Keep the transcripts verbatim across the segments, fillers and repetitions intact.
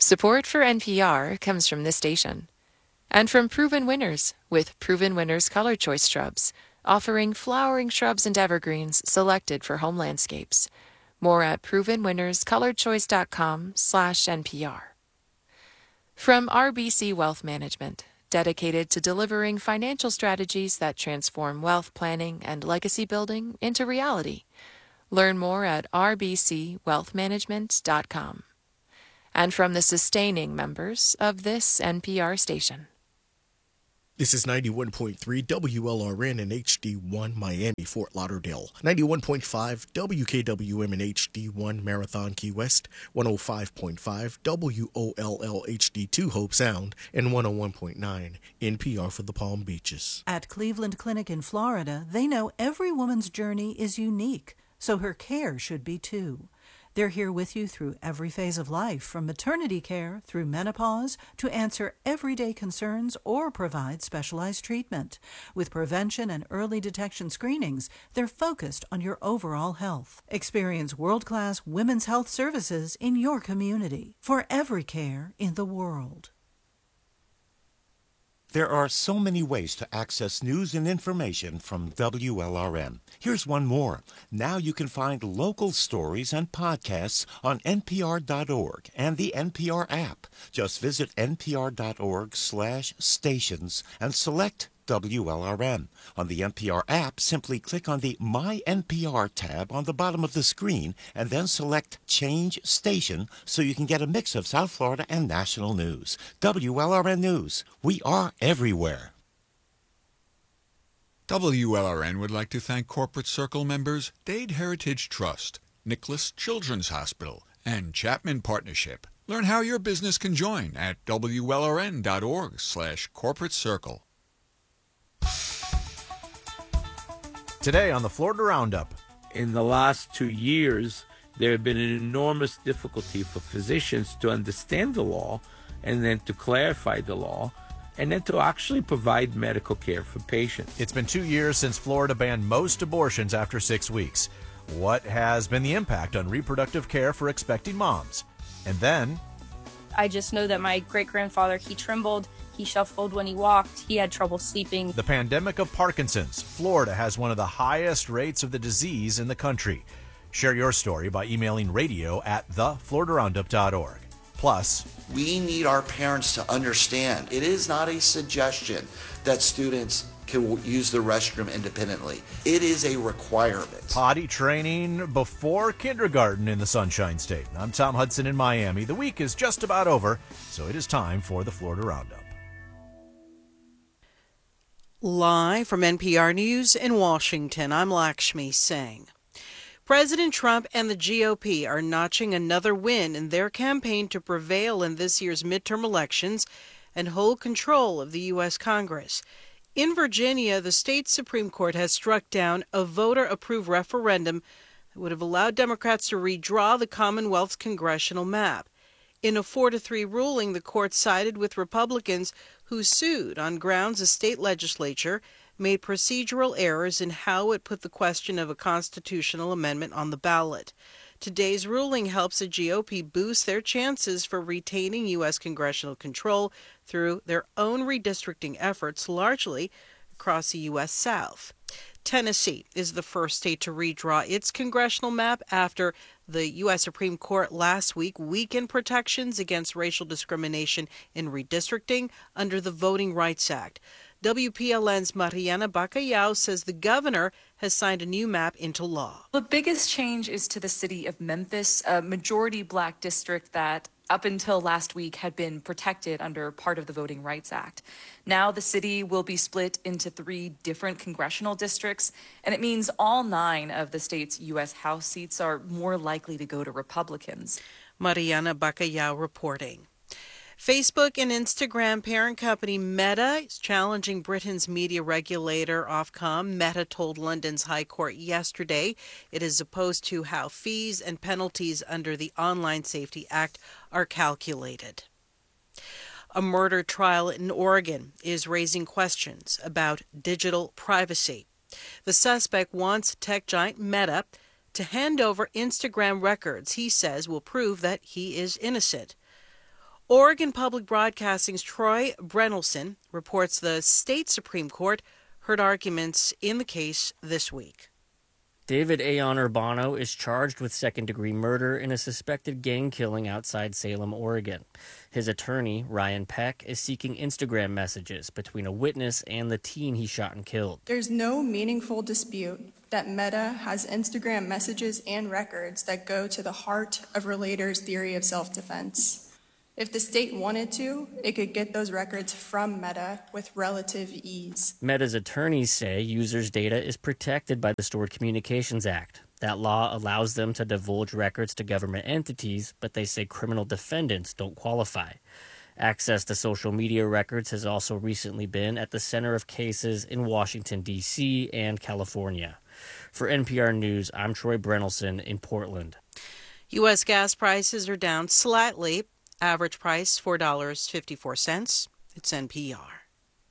Support for N P R comes from this station and from Proven Winners with Proven Winners Color Choice Shrubs, offering flowering shrubs and evergreens selected for home landscapes. More at proven winners color choice dot com slash N P R. From R B C Wealth Management, dedicated to delivering financial strategies that transform wealth planning and legacy building into reality. Learn more at r b c wealth management dot com. And from the sustaining members of this N P R station. This is ninety-one point three W L R N and H D one Miami, Fort Lauderdale. ninety-one point five W K W M and H D one Marathon, Key West. one oh five point five W O L L H D two Hope Sound. And one oh one point nine N P R for the Palm Beaches. At Cleveland Clinic in Florida, they know every woman's journey is unique, so her care should be too. They're here with you through every phase of life, from maternity care through menopause, to answer everyday concerns or provide specialized treatment. With prevention and early detection screenings, they're focused on your overall health. Experience world-class women's health services in your community for every care in the world. There are so many ways to access news and information from W L R M. Here's one more. Now you can find local stories and podcasts on N P R dot org and the N P R app. Just visit N P R dot org slash stations and select W L R M. On the N P R app, simply click on the My N P R tab on the bottom of the screen and then select Change Station so you can get a mix of South Florida and national news. W L R N News. We are everywhere. W L R N would like to thank Corporate Circle members Dade Heritage Trust, Nicholas Children's Hospital, and Chapman Partnership. Learn how your business can join at W L R N dot org slash corporate circle. Today on the Florida Roundup. In the last two years, there have been an enormous difficulty for physicians to understand the law and then to clarify the law and then to actually provide medical care for patients. It's been two years since Florida banned most abortions after six weeks. What has been the impact on reproductive care for expecting moms? And then... I just know that my great-grandfather, he trembled, he shuffled when he walked, he had trouble sleeping. The pandemic of Parkinson's. Florida has one of the highest rates of the disease in the country. Share your story by emailing radio at the florida roundup dot org. Plus, we need our parents to understand it is not a suggestion that students can use the restroom independently. It is a requirement. Potty training before kindergarten in the Sunshine State. I'm Tom Hudson in Miami. The week is just about over, so it is time for the Florida Roundup. Live from N P R News in Washington, I'm Lakshmi Singh. President Trump and the G O P are notching another win in their campaign to prevail in this year's midterm elections and hold control of the U S Congress. In Virginia, the state Supreme Court has struck down a voter-approved referendum that would have allowed Democrats to redraw the Commonwealth's congressional map. In a four to three ruling, the court sided with Republicans who sued on grounds the state legislature made procedural errors in how it put the question of a constitutional amendment on the ballot. Today's ruling helps the G O P boost their chances for retaining U S congressional control through their own redistricting efforts, largely across the U S South. Tennessee is the first state to redraw its congressional map after the U S Supreme Court last week weakened protections against racial discrimination in redistricting under the Voting Rights Act. W P L N's Mariana Bacallao says the governor has signed a new map into law. The biggest change is to the city of Memphis, a majority black district that up until last week had been protected under part of the Voting Rights Act. Now the city will be split into three different congressional districts, and it means all nine of the state's U S House seats are more likely to go to Republicans. Mariana Bacallao reporting. Facebook and Instagram parent company Meta is challenging Britain's media regulator Ofcom. Meta told London's High Court yesterday it is opposed to how fees and penalties under the Online Safety Act are calculated. A murder trial in Oregon is raising questions about digital privacy. The suspect wants tech giant Meta to hand over Instagram records he says will prove that he is innocent. Oregon Public Broadcasting's Troy Brenelson reports the state Supreme Court heard arguments in the case this week. David Aon Urbano is charged with second-degree murder in a suspected gang killing outside Salem, Oregon. His attorney, Ryan Peck, is seeking Instagram messages between a witness and the teen he shot and killed. There's no meaningful dispute that Meta has Instagram messages and records that go to the heart of Relator's theory of self-defense. If the state wanted to, it could get those records from Meta with relative ease. Meta's attorneys say users' data is protected by the Stored Communications Act. That law allows them to divulge records to government entities, but they say criminal defendants don't qualify. Access to social media records has also recently been at the center of cases in Washington, D C and California. For N P R News, I'm Troy Brenelson in Portland. U S gas prices are down slightly. Average price four dollars and fifty-four cents. It's N P R.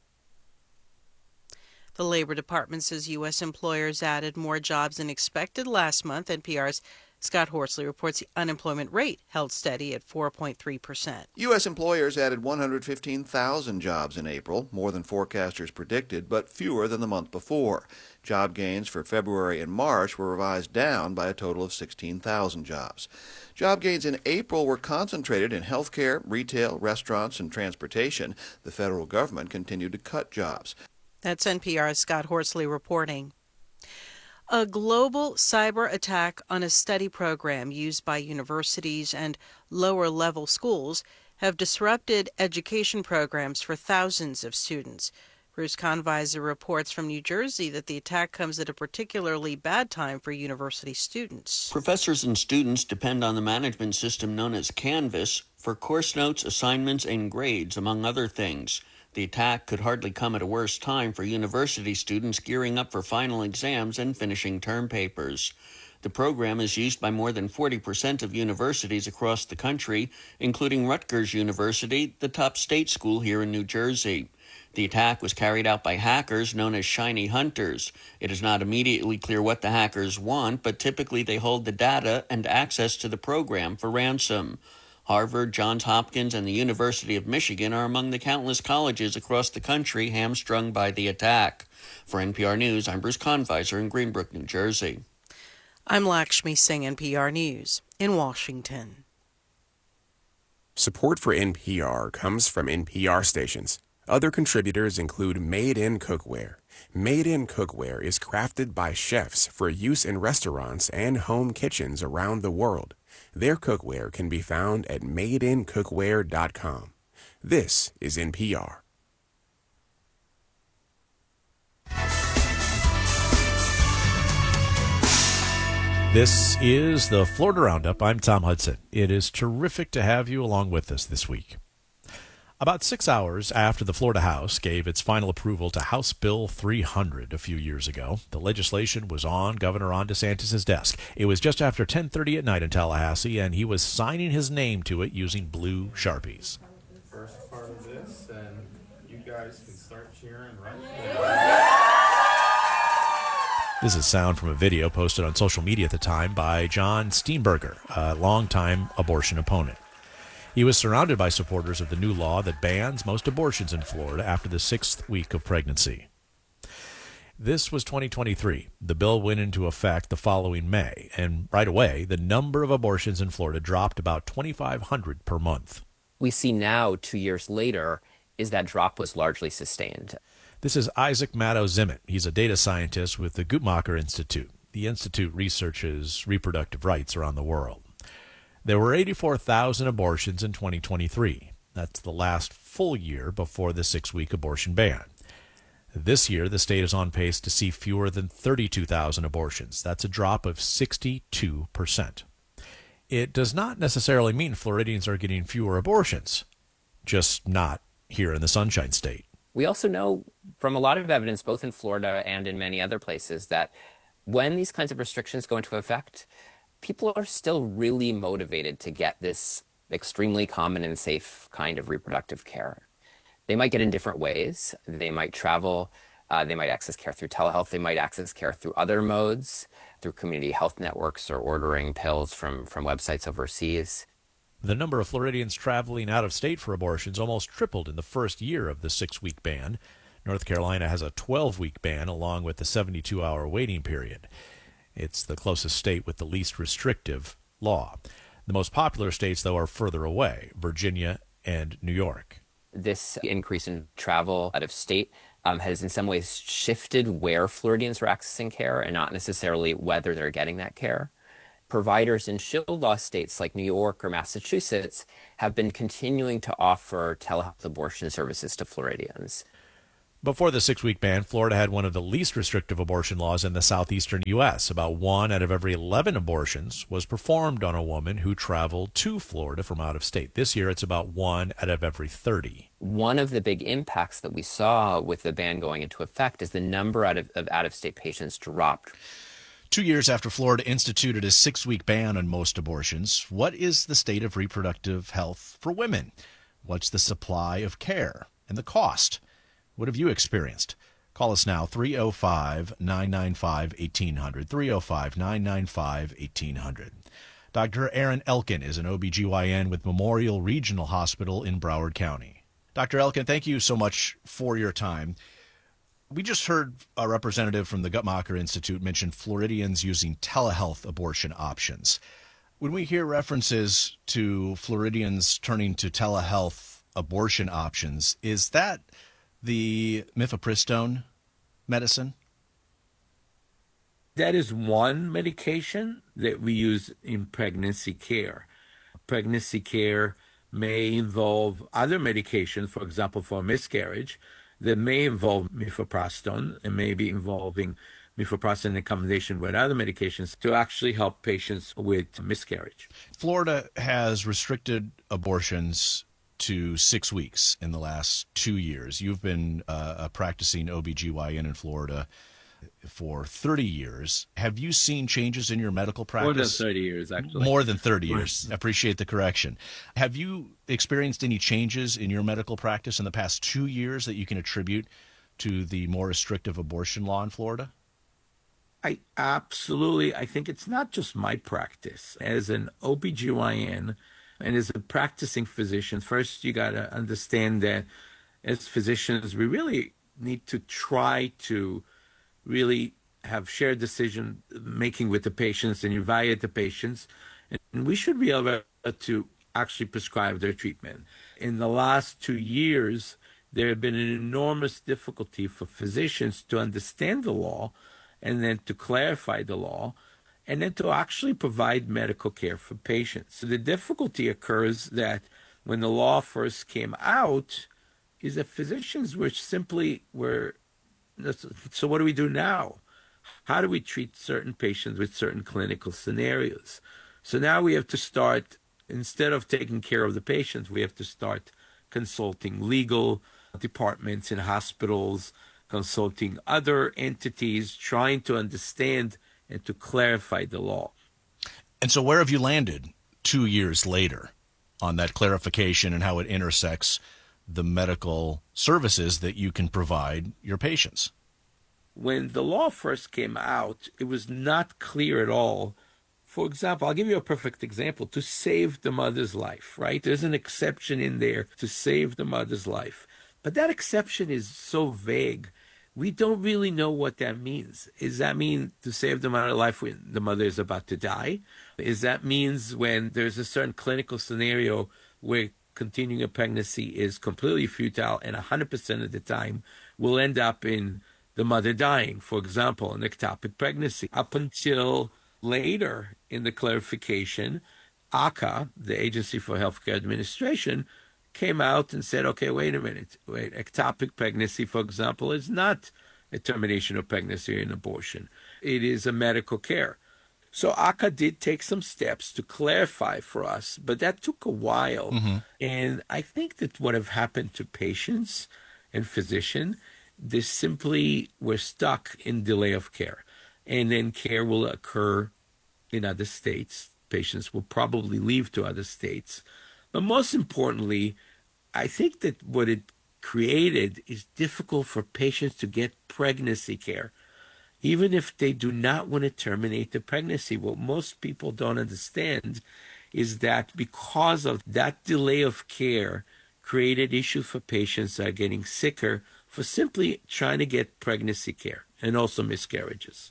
The Labor Department says U S employers added more jobs than expected last month. N P R's Scott Horsley reports the unemployment rate held steady at four point three percent. U S employers added one hundred fifteen thousand jobs in April, more than forecasters predicted, but fewer than the month before. Job gains for February and March were revised down by a total of sixteen thousand jobs. Job gains in April were concentrated in healthcare, retail, restaurants, and transportation. The federal government continued to cut jobs. That's N P R's Scott Horsley reporting. A global cyber attack on a study program used by universities and lower-level schools have disrupted education programs for thousands of students. Bruce Conviser reports from New Jersey that the attack comes at a particularly bad time for university students. Professors and students depend on the management system known as Canvas for course notes, assignments, and grades, among other things. The attack could hardly come at a worse time for university students gearing up for final exams and finishing term papers. The program is used by more than forty percent of universities across the country, including Rutgers University, the top state school here in New Jersey. The attack was carried out by hackers known as shiny hunters. It is not immediately clear what the hackers want, but typically they hold the data and access to the program for ransom. Harvard, Johns Hopkins, and the University of Michigan are among the countless colleges across the country hamstrung by the attack. For N P R News, I'm Bruce Conviser in Greenbrook, New Jersey. I'm Lakshmi Singh, N P R News in Washington. Support for N P R comes from N P R stations. Other contributors include Made In Cookware. Made In Cookware is crafted by chefs for use in restaurants and home kitchens around the world. Their cookware can be found at made in cookware dot com. This is N P R. This is the Florida Roundup. I'm Tom Hudson. It is terrific to have you along with us this week. About six hours after the Florida House gave its final approval to House Bill three hundred a few years ago, the legislation was on Governor Ron DeSantis' desk. It was just after ten thirty at night in Tallahassee, and he was signing his name to it using blue Sharpies. First part of this, and you guys can start cheering right there. This is sound from a video posted on social media at the time by John Steenberger, a longtime abortion opponent. He was surrounded by supporters of the new law that bans most abortions in Florida after the sixth week of pregnancy. This was twenty twenty-three. The bill went into effect the following May, and right away, the number of abortions in Florida dropped about twenty-five hundred per month. We see now, two years later, is that drop was largely sustained. This is Isaac Matto-Zimmett. He's a data scientist with the Guttmacher Institute. The institute researches reproductive rights around the world. There were eighty-four thousand abortions in twenty twenty-three. That's the last full year before the six-week abortion ban. This year, the state is on pace to see fewer than thirty-two thousand abortions. That's a drop of sixty-two percent. It does not necessarily mean Floridians are getting fewer abortions, just not here in the Sunshine State. We also know from a lot of evidence, both in Florida and in many other places, that when these kinds of restrictions go into effect, people are still really motivated to get this extremely common and safe kind of reproductive care. They might get in different ways. They might travel. Uh, they might access care through telehealth. They might access care through other modes, through community health networks or ordering pills from, from websites overseas. The number of Floridians traveling out of state for abortions almost tripled in the first year of the six-week ban. North Carolina has a twelve-week ban along with the seventy-two hour waiting period. It's the closest state with the least restrictive law. The most popular states, though, are further away, Virginia and New York. This increase in travel out of state um, has in some ways shifted where Floridians are accessing care and not necessarily whether they're getting that care. Providers in shield law states like New York or Massachusetts have been continuing to offer telehealth abortion services to Floridians. Before the six-week ban, Florida had one of the least restrictive abortion laws in the southeastern U S. About one out of every eleven abortions was performed on a woman who traveled to Florida from out of state. This year, it's about one out of every thirty. One of the big impacts that we saw with the ban going into effect is the number out of, of out-of-state patients dropped. Two years after Florida instituted a six-week ban on most abortions, what is the state of reproductive health for women? What's the supply of care and the cost? What have you experienced? Call us now, three oh five, nine nine five, eighteen hundred, three oh five, nine nine five, eighteen hundred. Doctor Aaron Elkin is an O B G Y N with Memorial Regional Hospital in Broward County. Doctor Elkin, thank you so much for your time. We just heard a representative from the Guttmacher Institute mention Floridians using telehealth abortion options. When we hear references to Floridians turning to telehealth abortion options, is that the mifepristone medicine? That is one medication that we use in pregnancy care. Pregnancy care may involve other medications, for example, for miscarriage, that may involve mifepristone and may be involving mifepristone in combination with other medications to actually help patients with miscarriage. Florida has restricted abortions to six weeks in the last two years. You've been uh, a practicing O B G Y N in Florida for thirty years. Have you seen changes in your medical practice? More than thirty years, actually. More than thirty years. Appreciate the correction. Have you experienced any changes in your medical practice in the past two years that you can attribute to the more restrictive abortion law in Florida? I absolutely, I think it's not just my practice. As an O B G Y N and as a practicing physician, first you got to understand that as physicians, we really need to try to really have shared decision making with the patients and evaluate the patients. And we should be able to actually prescribe their treatment. In the last two years, there have been an enormous difficulty for physicians to understand the law and then to clarify the law and then to actually provide medical care for patients. So the difficulty occurs that when the law first came out is that physicians were simply were so what do we do now? How do we treat certain patients with certain clinical scenarios? So now we have to start, instead of taking care of the patients, we have to start consulting legal departments in hospitals, consulting other entities, trying to understand and to clarify the law. And so where have you landed two years later on that clarification and how it intersects the medical services that you can provide your patients? When the law first came out, it was not clear at all. For example, I'll give you a perfect example, to save the mother's life, right? There's an exception in there to save the mother's life. But that exception is so vague. We don't really know what that means. Does that mean to save the mother's life when the mother is about to die? Is that means when there's a certain clinical scenario where continuing a pregnancy is completely futile and one hundred percent of the time will end up in the mother dying, for example, an ectopic pregnancy. Up until later in the clarification, A C A, the Agency for Healthcare Administration, came out and said, okay, wait a minute. Wait, ectopic pregnancy, for example, is not a termination of pregnancy or an abortion. It is a medical care. So A C A did take some steps to clarify for us, but that took a while. Mm-hmm. And I think that what have happened to patients and physicians, they simply were stuck in delay of care. And then care will occur in other states. Patients will probably leave to other states. But most importantly, I think that what it created is difficult for patients to get pregnancy care, even if they do not want to terminate the pregnancy. What most people don't understand is that because of that delay of care, created issues for patients that are getting sicker for simply trying to get pregnancy care and also miscarriages.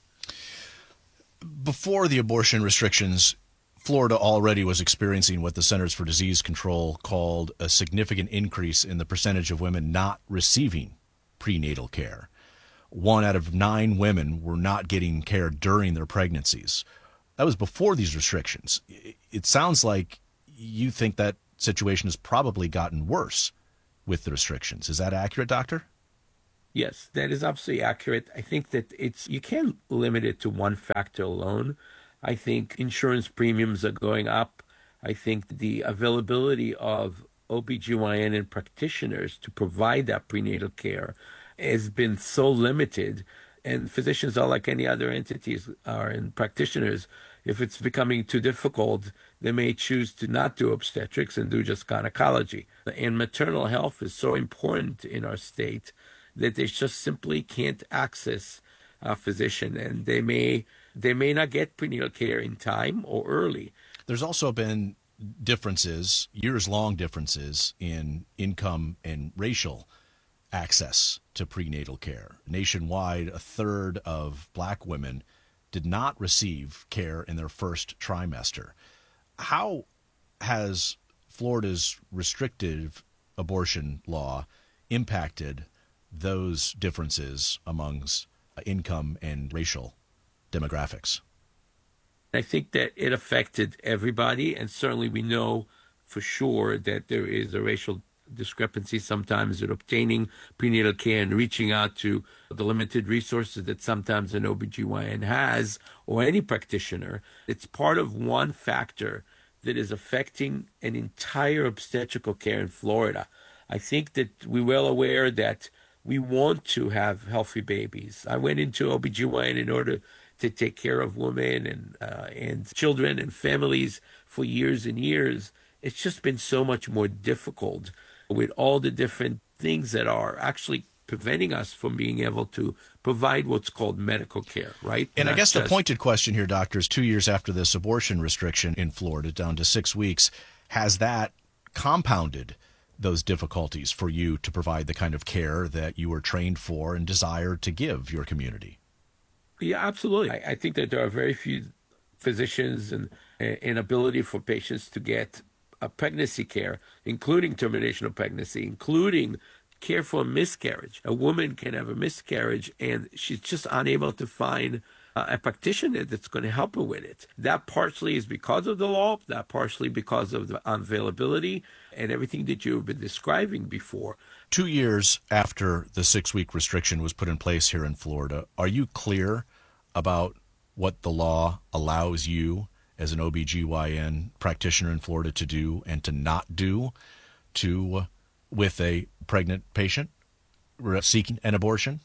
Before the abortion restrictions, Florida already was experiencing what the Centers for Disease Control called a significant increase in the percentage of women not receiving prenatal care. One out of nine women were not getting care during their pregnancies. That was before these restrictions. It sounds like you think that situation has probably gotten worse with the restrictions. Is that accurate, doctor? Yes, that is absolutely accurate. I think that it's you can't limit it to one factor alone. I think insurance premiums are going up. I think the availability of O B G Y N and practitioners to provide that prenatal care has been so limited. And physicians are like any other entities are, and practitioners, if it's becoming too difficult, they may choose to not do obstetrics and do just gynecology. And maternal health is so important in our state that they just simply can't access a physician, and they may they may not get prenatal care in time or early. There's also been differences, years-long differences in income and racial access to prenatal care. Nationwide, a third of black women did not receive care in their first trimester. How has Florida's restrictive abortion law impacted those differences amongst income and racial demographics? I think that it affected everybody, and certainly we know for sure that there is a racial discrepancy sometimes in obtaining prenatal care and reaching out to the limited resources that sometimes an O B G Y N has or any practitioner. It's part of one factor that is affecting an entire obstetrical care in Florida. I think that we're well aware that we want to have healthy babies. I went into O B G Y N in order to take care of women and uh, and children and families for years and years. It's just been so much more difficult with all the different things that are actually preventing us from being able to provide what's called medical care, right? And Not I guess just... the pointed question here, doctor, is two years after this abortion restriction in Florida down to six weeks, has that compounded those difficulties for you to provide the kind of care that you were trained for and desire to give your community? Yeah, absolutely. I, I think that there are very few physicians and an ability for patients to get a pregnancy care, including termination of pregnancy, including care for a miscarriage. A woman can have a miscarriage and she's just unable to find uh, a practitioner that's going to help her with it. That partially is because of the law, that partially because of the unavailability and everything that you've been describing before. Two years after the six-week restriction was put in place here in Florida, are you clear about what the law allows you as an O B G Y N practitioner in Florida to do and to not do to uh, with a pregnant patient seeking an abortion?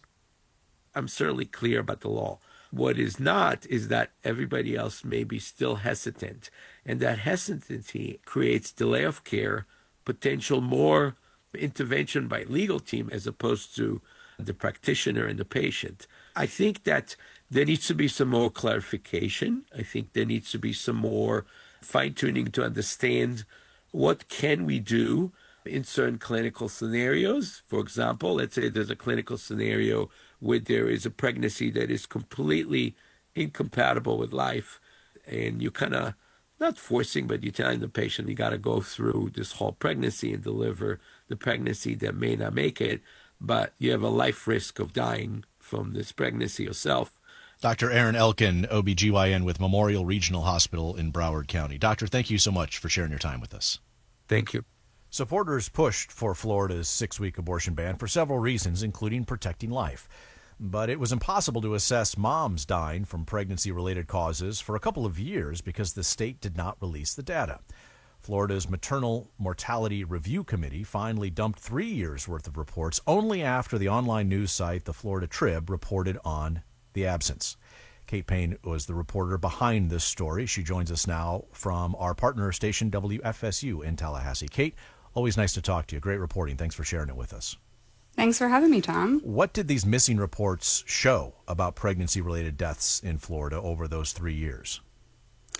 I'm certainly clear about the law. What is not is that everybody else may be still hesitant, and that hesitancy creates delay of care, potential more intervention by legal team as opposed to the practitioner and the patient. I think that there needs to be some more clarification. I think there needs to be some more fine-tuning to understand what can we do in certain clinical scenarios. For example, let's say there's a clinical scenario where there is a pregnancy that is completely incompatible with life, and you kind of, not forcing, but you're telling the patient you got to go through this whole pregnancy and deliver the pregnancy that may not make it, but you have a life risk of dying from this pregnancy yourself. Doctor Aaron Elkin, O B G Y N with Memorial Regional Hospital in Broward County. Doctor, thank you so much for sharing your time with us. Thank you. Supporters pushed for Florida's six-week abortion ban for several reasons, including protecting life. But it was impossible to assess moms dying from pregnancy-related causes for a couple of years because the state did not release the data. Florida's Maternal Mortality Review Committee finally dumped three years' worth of reports only after the online news site, the Florida Trib, reported on the absence. Kate Payne was the reporter behind this story. She joins us now from our partner station, W F S U in Tallahassee. Kate, always nice to talk to you. Great reporting. Thanks for sharing it with us. Thanks for having me, Tom. What did these missing reports show about pregnancy-related deaths in Florida over those three years?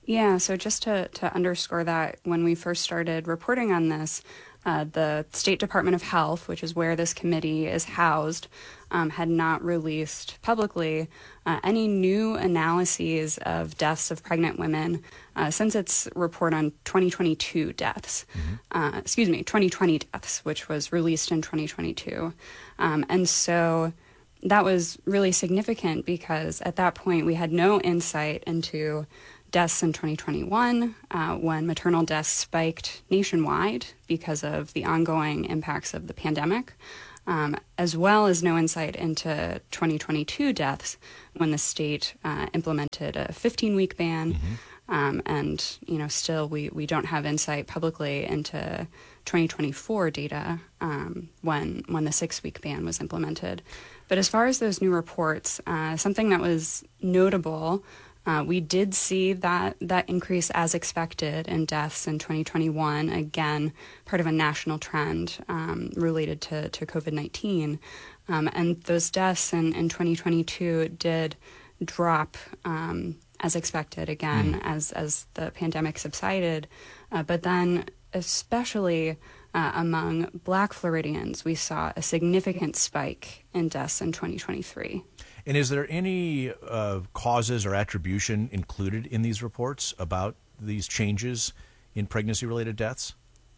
Yeah, so just to, to underscore that, when we first started reporting on this, uh, the State Department of Health, which is where this committee is housed, um, had not released publicly uh, any new analyses of deaths of pregnant women uh, since its report on twenty twenty-two deaths. Mm-hmm. Uh, excuse me, twenty twenty deaths, which was released in twenty twenty-two. Um, and so that was really significant because at that point we had no insight into deaths in twenty twenty-one, uh, when maternal deaths spiked nationwide because of the ongoing impacts of the pandemic, um, as well as no insight into twenty twenty-two deaths when the state uh, implemented a fifteen-week ban. Mm-hmm. Um, and, you know, still we, we don't have insight publicly into twenty twenty-four data um, when when the six-week ban was implemented. But as far as those new reports, uh, something that was notable, Uh, we did see that that increase as expected in deaths in twenty twenty-one, again, part of a national trend um, related to, to COVID nineteen. Um, and those deaths in, in twenty twenty-two did drop um, as expected, again, mm. as, as the pandemic subsided. Uh, but then, especially uh, among Black Floridians, we saw a significant spike in deaths in twenty twenty-three. And is there any uh, causes or attribution included in these reports about these changes in pregnancy-related deaths?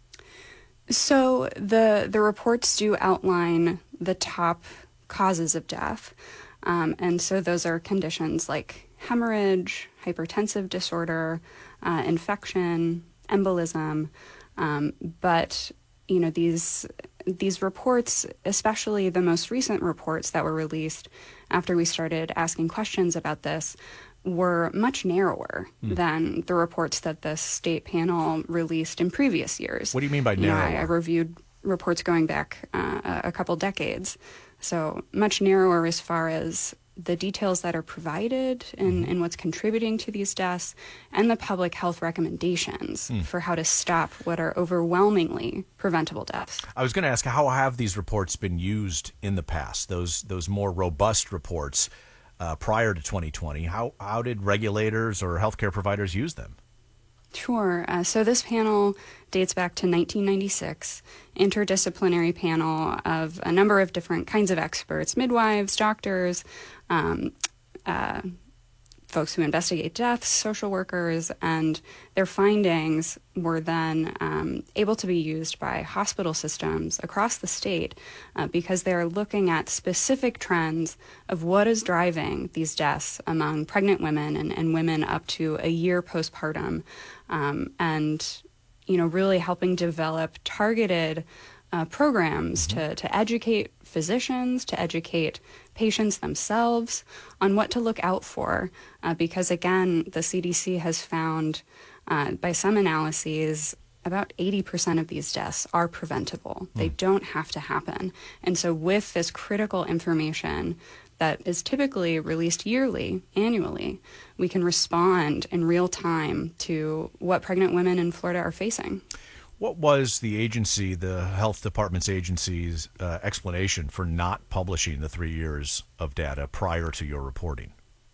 So the the reports do outline the top causes of death. Um, and so those are conditions like hemorrhage, hypertensive disorder, uh, infection, embolism. Um, but, you know, these these reports, especially the most recent reports that were released after we started asking questions about this, were much narrower mm. than the reports that the state panel released in previous years. What do you mean by narrower? You know, I, I reviewed reports going back uh, a couple decades. So much narrower as far as the details that are provided and, and what's contributing to these deaths, and the public health recommendations mm. for how to stop what are overwhelmingly preventable deaths. I was going to ask, how have these reports been used in the past, those those more robust reports uh, prior to twenty twenty? How, how did regulators or healthcare providers use them? Sure. Uh, so this panel dates back to nineteen ninety-six, interdisciplinary panel of a number of different kinds of experts, midwives, doctors, um, uh, folks who investigate deaths, social workers, and their findings were then um, able to be used by hospital systems across the state uh, because they're looking at specific trends of what is driving these deaths among pregnant women and, and women up to a year postpartum, um, and, you know, really helping develop targeted uh, programs mm-hmm. to, to educate physicians, to educate patients themselves on what to look out for, uh, because again, the C D C has found uh, by some analyses about eighty percent of these deaths are preventable. Mm. They don't have to happen. And so with this critical information that is typically released yearly, annually, we can respond in real time to what pregnant women in Florida are facing. What was the agency, the health department's agency's uh, explanation for not publishing the three years of data prior to your reporting?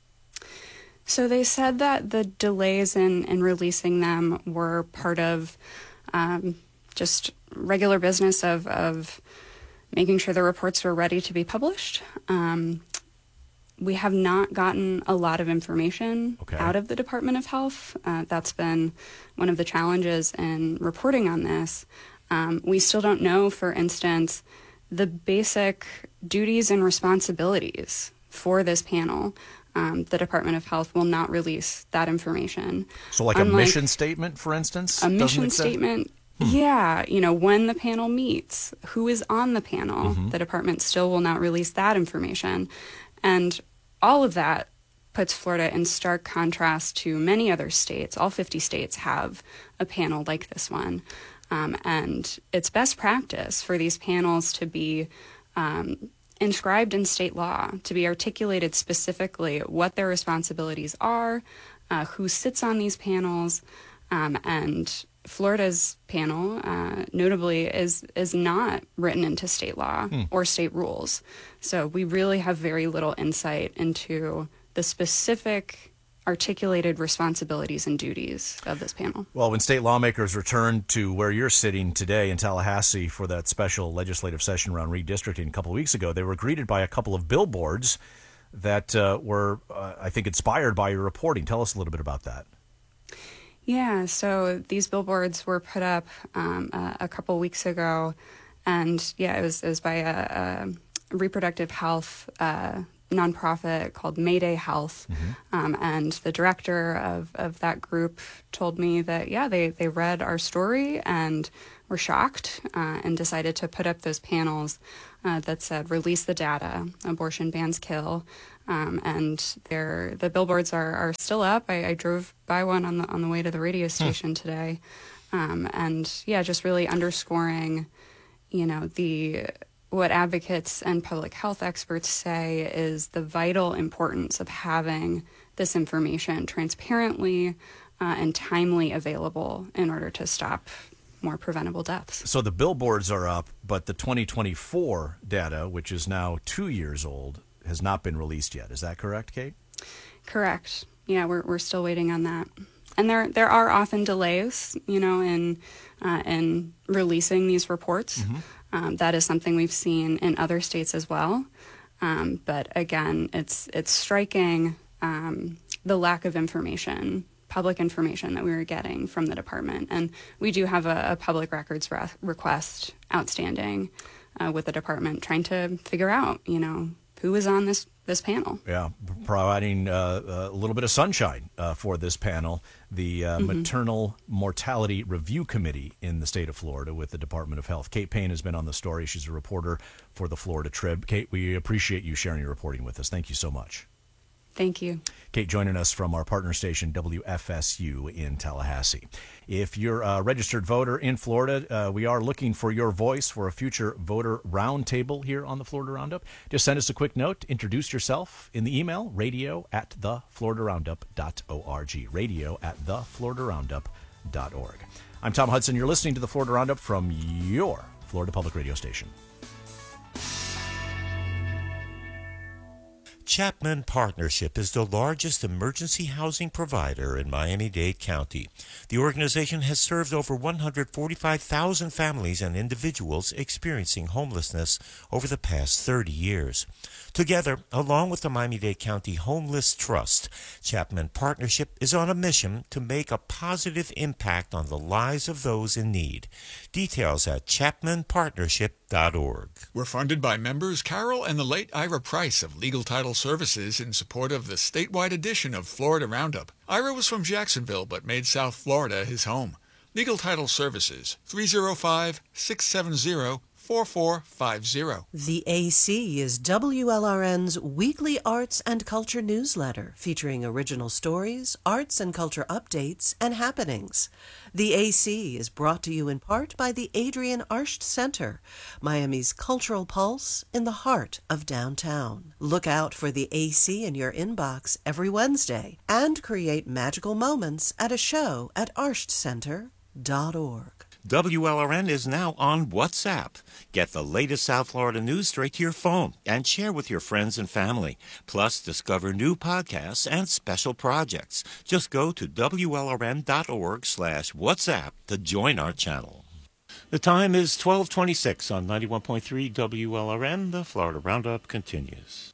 So they said that the delays in, in releasing them were part of um, just regular business of, of making sure the reports were ready to be published. Um, we have not gotten a lot of information okay. out of the Department of Health. Uh, that's been one of the challenges in reporting on this. Um, we still don't know, for instance, the basic duties and responsibilities for this panel. Um, the Department of Health will not release that information. So like Unlike a mission statement, for instance? A mission statement, hmm. yeah. You know, when the panel meets, who is on the panel, mm-hmm. the department still will not release that information. And all of that puts Florida in stark contrast to many other states. All fifty states have a panel like this one. Um, and it's best practice for these panels to be um, inscribed in state law, to be articulated specifically what their responsibilities are, uh, who sits on these panels, um, and Florida's panel, uh, notably, is is not written into state law hmm. or state rules. So we really have very little insight into the specific articulated responsibilities and duties of this panel. Well, when state lawmakers returned to where you're sitting today in Tallahassee for that special legislative session around redistricting a couple of weeks ago, they were greeted by a couple of billboards that uh, were, uh, I think, inspired by your reporting. Tell us a little bit about that. Yeah, so these billboards were put up um, a, a couple weeks ago, and yeah, it was, it was by a, a reproductive health uh, nonprofit called Mayday Health, mm-hmm. um, and the director of, of that group told me that, yeah, they, they read our story and were shocked uh, and decided to put up those panels uh, that said, release the data, abortion bans kill. Um, and they're, the billboards are, are still up. I, I drove by one on the on the way to the radio station hmm. today. Um, and yeah, just really underscoring, you know, the what advocates and public health experts say is the vital importance of having this information transparently uh, and timely available in order to stop more preventable deaths. So the billboards are up, but the twenty twenty-four data, which is now two years old, has not been released yet. Is that correct, Kate? Correct. Yeah, we're we're still waiting on that. And there there are often delays, you know, in uh, in releasing these reports. Mm-hmm. Um, that is something we've seen in other states as well. Um, but again, it's it's striking um, the lack of information, public information that we were getting from the department. And we do have a, a public records re- request outstanding uh, with the department, trying to figure out, you know, who is on this this panel. Yeah, providing uh, a little bit of sunshine uh, for this panel. The uh, mm-hmm. Maternal Mortality Review Committee in the state of Florida with the Department of Health. Kate Payne has been on the story. She's a reporter for the Florida Trib. Kate, we appreciate you sharing your reporting with us. Thank you so much. Thank you. Kate joining us from our partner station, W F S U in Tallahassee. If you're a registered voter in Florida, uh, we are looking for your voice for a future voter roundtable here on the Florida Roundup. Just send us a quick note. Introduce yourself in the email, radio at the florida roundup dot org. Radio at the florida roundup dot org. I'm Tom Hudson. You're listening to the Florida Roundup from your Florida Public Radio station. Chapman Partnership is the largest emergency housing provider in Miami-Dade County. The organization has served over one hundred forty-five thousand families and individuals experiencing homelessness over the past thirty years. Together, along with the Miami-Dade County Homeless Trust, Chapman Partnership is on a mission to make a positive impact on the lives of those in need. Details at chapman partnership dot org. We're funded by members Carol and the late Ira Price of Legal Title Services in support of the statewide edition of Florida Roundup. Ira was from Jacksonville but made South Florida his home. Legal Title Services, three oh five, six seven zero, four four five zero. The A C is W L R N's weekly arts and culture newsletter featuring original stories, arts and culture updates, and happenings. The A C is brought to you in part by the Adrienne Arsht Center, Miami's cultural pulse in the heart of downtown. Look out for the A C in your inbox every Wednesday and create magical moments at a show at arsht center dot org. W L R N is now on WhatsApp. Get the latest South Florida news straight to your phone and share with your friends and family. Plus, discover new podcasts and special projects. Just go to W L R N dot org slash WhatsApp to join our channel. The time is twelve twenty-six on ninety-one point three W L R N. The Florida Roundup continues.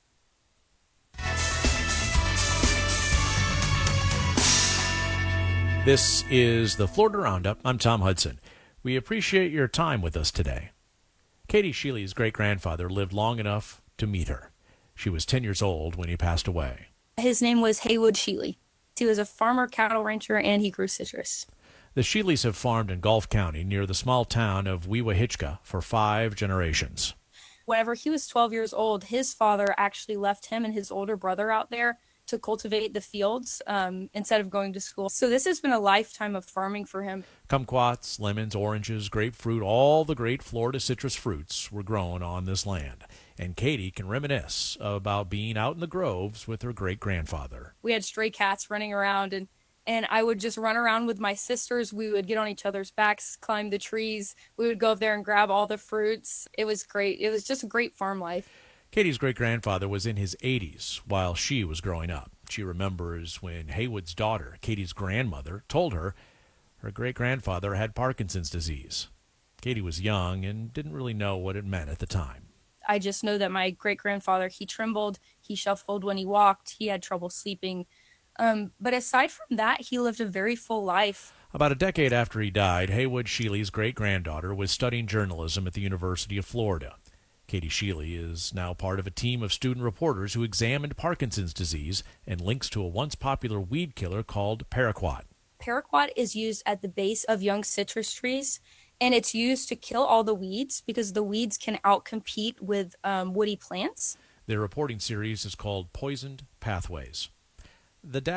This is the Florida Roundup. I'm Tom Hudson. We appreciate your time with us today. Katie Sheely's great-grandfather lived long enough to meet her. She was ten years old when he passed away. His name was Haywood Sheely. He was a farmer, cattle rancher, and he grew citrus. The Sheelys have farmed in Gulf County near the small town of Weewahitchka for five generations. Whenever he was twelve years old, his father actually left him and his older brother out there to cultivate the fields um, instead of going to school. So this has been a lifetime of farming for him. Kumquats, lemons, oranges, grapefruit, all the great Florida citrus fruits were grown on this land. And Katie can reminisce about being out in the groves with her great-grandfather. We had stray cats running around, and, and I would just run around with my sisters. We would get on each other's backs, climb the trees. We would go up there and grab all the fruits. It was great. It was just a great farm life. Katie's great-grandfather was in his eighties while she was growing up. She remembers when Haywood's daughter, Katie's grandmother, told her her great-grandfather had Parkinson's disease. Katie was young and didn't really know what it meant at the time. I just know that my great-grandfather, he trembled, he shuffled when he walked, he had trouble sleeping. Um, but aside from that, he lived a very full life. About a decade after he died, Haywood Sheely's great-granddaughter was studying journalism at the University of Florida. Katie Sheely is now part of a team of student reporters who examined Parkinson's disease and links to a once popular weed killer called paraquat. Paraquat is used at the base of young citrus trees, and it's used to kill all the weeds because the weeds can outcompete with um, woody plants. Their reporting series is called Poisoned Pathways. The